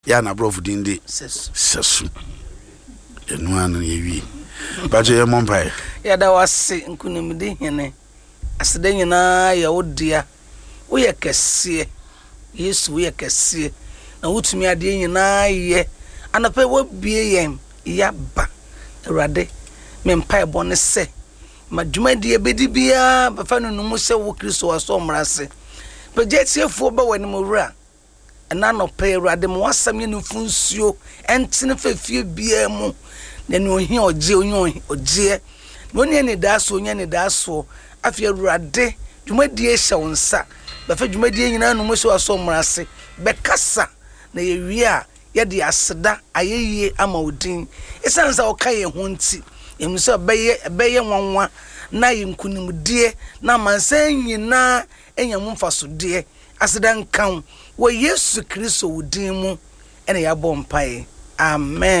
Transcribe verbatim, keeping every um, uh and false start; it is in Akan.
ya na brofu dindi sesu enu anu yewi baje ye mompai ya da wase nkunimdi hene asede nyina ya odia wo ye kese Yesu wo ye kese na wutumi ade nyina ye anape wo bie yem ya ba Awurade mempai bone se madwumadi ebedi bia bafa no numu se wo Kristo waso mrase peje tiefo ba wani mowura na no pe Awurade mo wasam ye nufunsuo entene fefie bia mu na ni ohi oje onyi oje no ni ni daso onyi ni daso afia Awurade dwumadi e hye wonsa bafa dwumadi nyina numu se waso mrase bekasa na ye wi a ye de aseda ayeye ama odin esansa okaye honti emso beye beye nwanwa na yinkunimdie na mansan nyina enyamu mfasode aseda nkan wo Yesu Kristo odin mu ene ya bompai amen.